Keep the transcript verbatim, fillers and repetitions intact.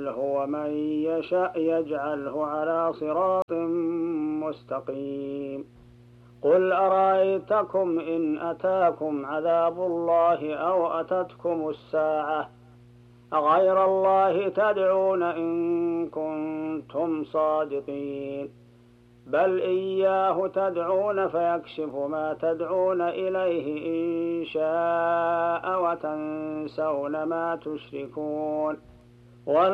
هو من يشاء يجعله على صراط مستقيم. قل أرأيتكم إن أتاكم عذاب الله أو أتتكم الساعة أغير الله تدعون إن كنتم صادقين؟ بل إياه تدعون فيكشف ما تدعون إليه إن شاء وتنسون ما تشركون.